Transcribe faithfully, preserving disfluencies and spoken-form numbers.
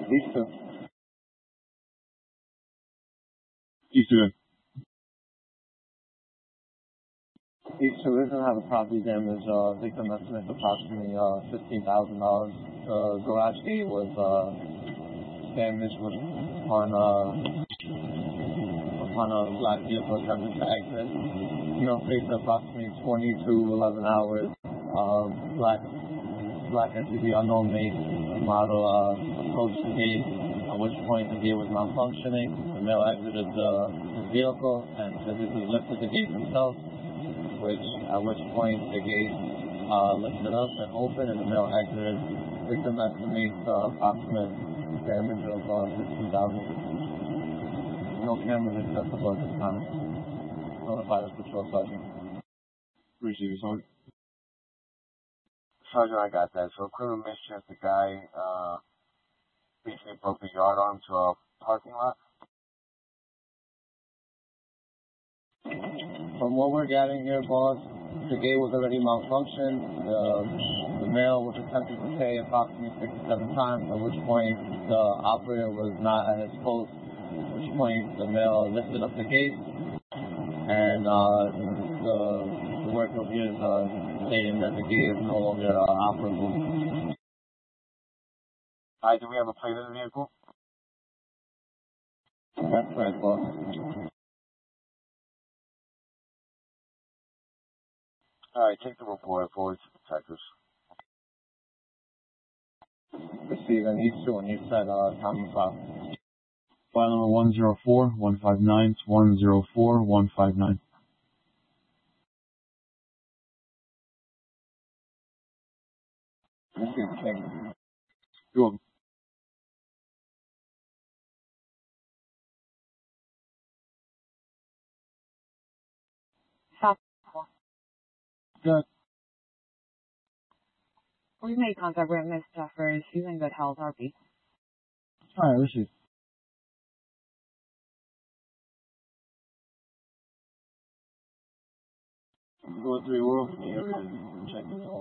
These two. These two. These two doesn't have a property damage. Uh, victim estimate approximately uh, fifteen thousand dollars. The garage gate was uh, damaged with, upon uh, upon a black vehicle attempting to exit. You know, faced approximately twenty to eleven hours. Uh, black black S U V unknown make model uh, approached the gate, at which point the gate was malfunctioning. The male exited the, the vehicle and physically lifted the gate himself, which at which point the gate uh, lifted up and opened and the male exited. Victim estimates uh, approximate damage of uh, fifteen thousand dollars. No cameras accessible at this time. Notify the patrol sergeant. Appreciate it, Sergeant. Sergeant, I got that. So, criminal mischief, the guy uh, basically broke the yard arm to a parking lot. From what we're gathering here, boss, the gate was already malfunctioned. The, the male was attempting to pay approximately sixty-seven times, at which point the operator was not at his post, at which point the male lifted up the gate, and uh, the, the worker here is uh, stating that the gate is no longer uh, operable. Alright, do we have a plate of the vehicle? That's correct, boss. Alright, take the report forward to detectives. Receiving each two and you said uh, common file. File number one zero four one five nine one zero four one five nine. Thank you. You're welcome. South. Good. We made contact with Miss Jeffers. She's in good health, R P. Alright, received. Go three, we're check this out.